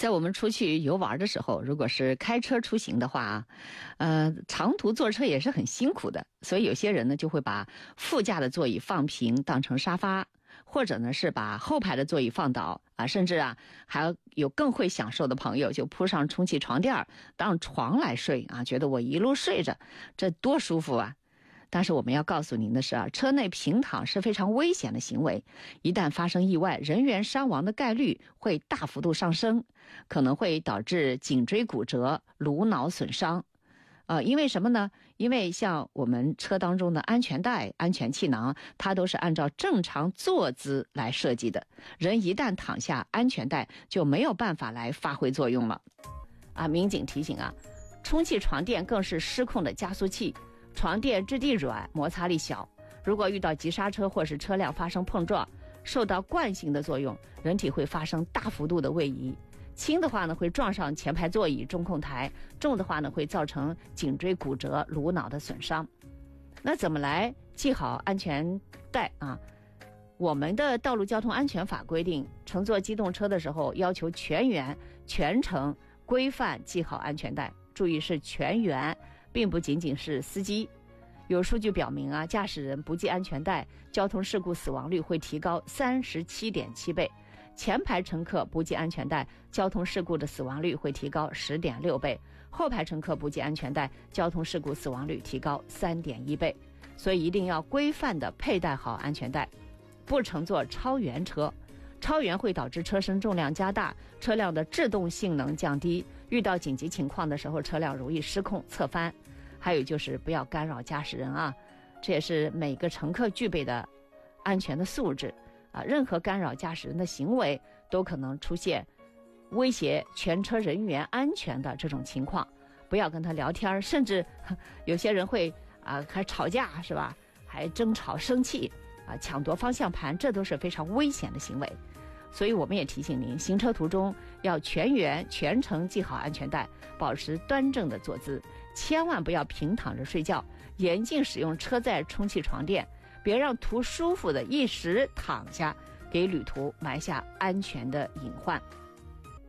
在我们出去游玩的时候，如果是开车出行的话长途坐车也是很辛苦的，所以有些人呢就会把副驾的座椅放平当成沙发，或者呢是把后排的座椅放倒甚至还有更会享受的朋友就铺上充气床垫当床来睡觉得我一路睡着这多舒服啊。但是我们要告诉您的是车内平躺是非常危险的行为，一旦发生意外，人员伤亡的概率会大幅度上升，可能会导致颈椎骨折、颅脑损伤。因为什么呢？因为像我们车当中的安全带、安全气囊，它都是按照正常坐姿来设计的。人一旦躺下，安全带就没有办法来发挥作用了。民警提醒充气床垫更是失控的加速器。床垫质地软，摩擦力小，如果遇到急刹车或是车辆发生碰撞，受到惯性的作用，人体会发生大幅度的位移。轻的话呢，会撞上前排座椅、中控台；重的话呢，会造成颈椎骨折、颅脑的损伤。那怎么来系好安全带我们的道路交通安全法规定，乘坐机动车的时候，要求全员全程规范系好安全带。注意是全员，并不仅仅是司机。有数据表明驾驶人不系安全带，交通事故死亡率会提高 37.7 倍；前排乘客不系安全带，交通事故的死亡率会提高 10.6 倍；后排乘客不系安全带，交通事故死亡率提高 3.1 倍。所以一定要规范地佩戴好安全带，不乘坐超员车。超员会导致车身重量加大，车辆的制动性能降低，遇到紧急情况的时候，车辆容易失控侧翻。还有就是不要干扰驾驶人这也是每个乘客具备的安全的素质任何干扰驾驶人的行为都可能出现威胁全车人员安全的这种情况。不要跟他聊天，甚至有些人会还吵架是吧？还争吵生气抢夺方向盘，这都是非常危险的行为。所以我们也提醒您，行车途中要全员全程系好安全带，保持端正的坐姿，千万不要平躺着睡觉，严禁使用车载充气床垫，别让图舒服的一时躺下，给旅途埋下安全的隐患。